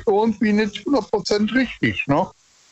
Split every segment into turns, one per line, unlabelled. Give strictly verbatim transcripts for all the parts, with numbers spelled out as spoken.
irgendwie nicht hundert Prozent richtig, ne?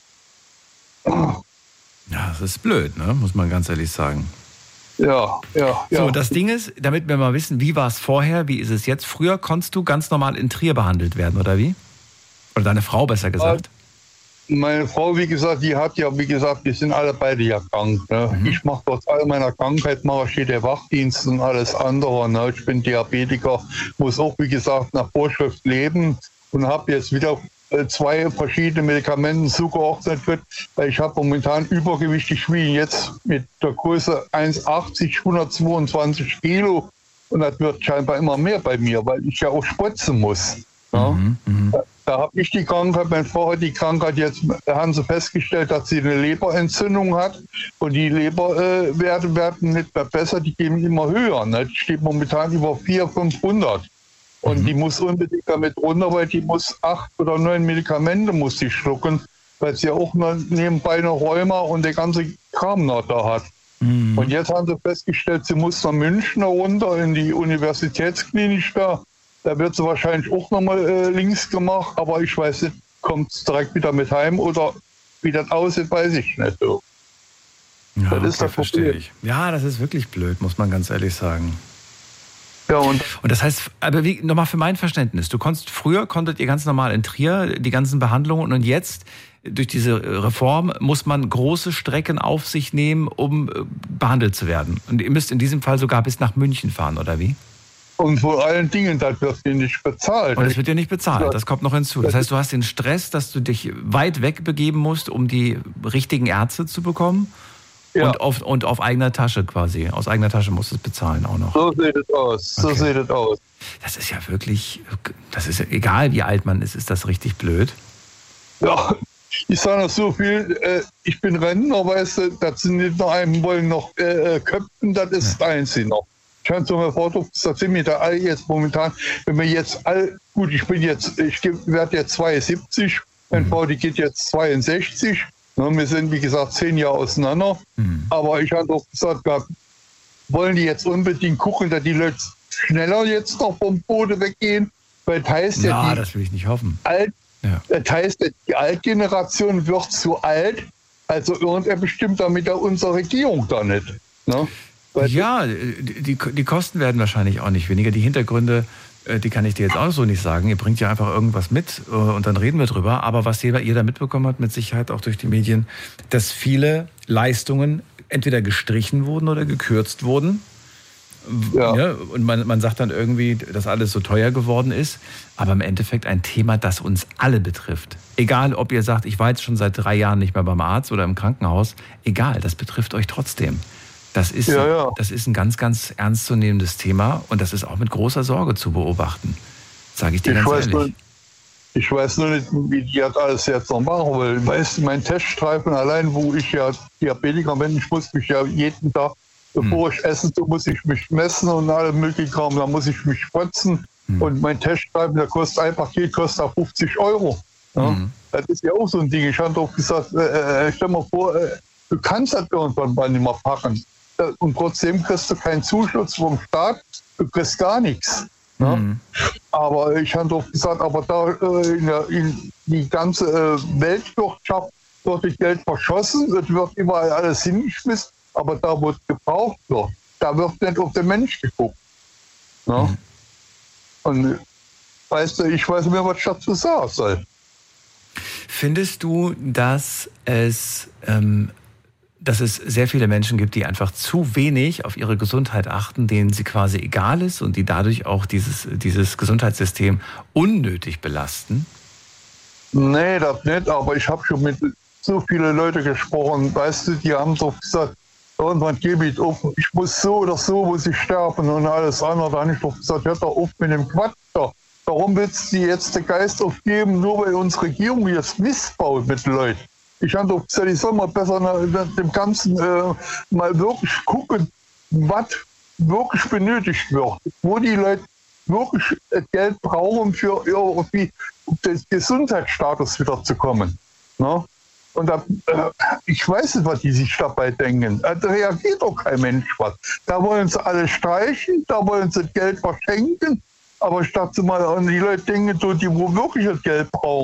Ja, das ist blöd, ne? Muss man ganz ehrlich sagen.
Ja, ja, ja.
So, das Ding ist, damit wir mal wissen, wie war es vorher, wie ist es jetzt? Früher konntest du ganz normal in Trier behandelt werden, oder wie? Oder deine Frau, besser gesagt.
Meine Frau, wie gesagt, die hat ja, wie gesagt, wir sind alle beide ja krank. Ne? Mhm. Ich mache trotz all meiner Krankheit, mache ich hier der Wachdienst und alles andere. Ne? Ich bin Diabetiker, muss auch, wie gesagt, nach Vorschrift leben und habe jetzt wieder zwei verschiedene Medikamente zugeordnet wird, weil ich habe momentan Übergewicht. Ich wiege jetzt mit der Größe eins Komma achtzig, hundertzweiundzwanzig Kilo und das wird scheinbar immer mehr bei mir, weil ich ja auch spritzen muss. Ja? Mhm, da da habe ich die Krankheit, meine Frau hat die Krankheit, jetzt haben sie festgestellt, dass sie eine Leberentzündung hat und die Leberwerte äh, werden nicht mehr besser, die gehen immer höher. Ne? Die steht momentan über vierhundert, fünfhundert. Und mhm. die muss unbedingt damit runter, weil die muss acht oder neun Medikamente muss die schlucken, weil sie ja auch noch nebenbei eine Rheuma und der ganze Kram noch da hat. Mhm. Und jetzt haben sie festgestellt, sie muss nach München runter in die Universitätsklinik da. Da wird sie wahrscheinlich auch nochmal äh, links gemacht, aber ich weiß nicht, kommt es direkt wieder mit heim oder wie das aussieht, weiß ich nicht. So.
Ja, das ist okay, das verstehe ich. Ja, das ist wirklich blöd, muss man ganz ehrlich sagen.
Ja, und,
und das heißt, aber wie, nochmal für mein Verständnis, du konntest, früher konntet ihr ganz normal in Trier die ganzen Behandlungen und jetzt, durch diese Reform, muss man große Strecken auf sich nehmen, um behandelt zu werden. Und ihr müsst in diesem Fall sogar bis nach München fahren, oder wie?
Und vor allen Dingen, das wird dir nicht bezahlt.
Und es wird dir nicht bezahlt, das kommt noch hinzu. Das heißt, du hast den Stress, dass du dich weit weg begeben musst, um die richtigen Ärzte zu bekommen. Ja. Und, auf, und auf eigener Tasche quasi. Aus eigener Tasche musst du es bezahlen auch noch.
So sieht es aus. So
okay.
sieht es aus.
Das ist ja wirklich, das ist ja, egal wie alt man ist, ist das richtig blöd.
Ja, ich sage noch so viel, äh, ich bin Rentner, weißt du, das sind nicht nur einen wollen noch äh, köpfen, das ist ja. das Einzige noch. Ich kann so mal vorstellen, das sind wir da alle jetzt momentan, wenn wir jetzt all, gut, ich bin jetzt, ich werde jetzt zweiundsiebzig, meine mhm. Frau, die geht jetzt zweiundsechzig. Wir sind, wie gesagt, zehn Jahre auseinander. Mhm. Aber ich habe doch gesagt, wollen die jetzt unbedingt gucken, dass die Leute schneller jetzt noch vom Boden weggehen? Weil das heißt ja,
ja
die
das will ich nicht hoffen.
Alt, ja. Das heißt, die Altgeneration wird zu alt. Also irgendwer bestimmt damit ja unsere Regierung da nicht. Ne?
Ja, die, die, die Kosten werden wahrscheinlich auch nicht weniger. Die Hintergründe, die kann ich dir jetzt auch so nicht sagen. Ihr bringt ja einfach irgendwas mit und dann reden wir drüber. Aber was jeder, jeder mitbekommen hat, mit Sicherheit auch durch die Medien, dass viele Leistungen entweder gestrichen wurden oder gekürzt wurden. Ja. Ja, und man, man sagt dann irgendwie, dass alles so teuer geworden ist. Aber im Endeffekt ein Thema, das uns alle betrifft. Egal, ob ihr sagt, ich war jetzt schon seit drei Jahren nicht mehr beim Arzt oder im Krankenhaus. Egal, das betrifft euch trotzdem. Das ist, ja, ja. das ist ein ganz, ganz ernstzunehmendes Thema und das ist auch mit großer Sorge zu beobachten, sage ich dir
ich
ganz
weiß
ehrlich.
Nur, ich weiß nur nicht, wie die das alles jetzt noch machen will. Weißt du, mein Teststreifen allein, wo ich ja Diabetiker bin, ich muss mich ja jeden Tag, bevor hm. ich esse, so muss ich mich messen und alle möglichen Kram, da muss ich mich spritzen. Hm. Und mein Teststreifen, der kostet ein Paket, kostet auch fünfzig Euro. Ja? Hm. Das ist ja auch so ein Ding. Ich habe doch gesagt, äh, stell mal vor, äh, du kannst das irgendwann mal nicht mehr packen. Und trotzdem kriegst du keinen Zuschuss vom Staat, du kriegst gar nichts. Ne? Mhm. Aber ich habe doch gesagt, aber da äh, in, der, in die ganze äh, Weltwirtschaft wird das Geld verschossen, es wird überall alles hingeschmissen, aber da, wo es gebraucht wird, da wird nicht auf den Mensch geguckt. Ne? Mhm. Und weißt du, ich weiß nicht mehr, was ich dazu sagen soll.
Findest du, dass es... Ähm dass es sehr viele Menschen gibt, die einfach zu wenig auf ihre Gesundheit achten, denen sie quasi egal ist und die dadurch auch dieses, dieses Gesundheitssystem unnötig belasten?
Nee, das nicht, aber ich habe schon mit so vielen Leuten gesprochen, weißt du, die haben so gesagt, irgendwann gebe ich auf, ich muss so oder so, muss ich sterben und alles andere. Da habe ich doch gesagt, hört doch auf mit dem Quatsch da. Warum willst du jetzt den Geist aufgeben, nur weil unsere Regierung jetzt Mist baut mit den Leuten? Ich habe doch gesagt, ich soll mal besser nach dem Ganzen äh, mal wirklich gucken, was wirklich benötigt wird. Wo die Leute wirklich Geld brauchen, für irgendwie den Gesundheitsstatus wieder zu kommen. Ne? Und da, äh, ich weiß nicht, was die sich dabei denken. Da reagiert doch kein Mensch was. Da wollen sie alle streichen, da wollen sie Geld verschenken. Aber ich dachte mal, die Leute denken, die wo wirklich das Geld brauchen.